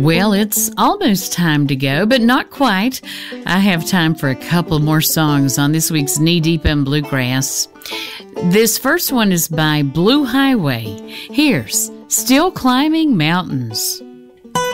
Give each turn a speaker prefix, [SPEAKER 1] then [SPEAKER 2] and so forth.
[SPEAKER 1] Well, it's almost time to go, but not quite. I have time for a couple more songs on this week's Knee Deep in Bluegrass. This first one is by Blue Highway. Here's Still Climbing Mountains.